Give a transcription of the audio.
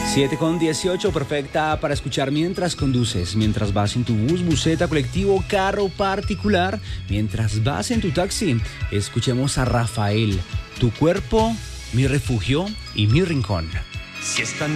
7:18, perfecta para escuchar mientras conduces, mientras vas en tu bus, buseta, colectivo, carro particular, mientras vas en tu taxi. Escuchemos a Rafael, Tu cuerpo, mi refugio y mi rincón. Si esta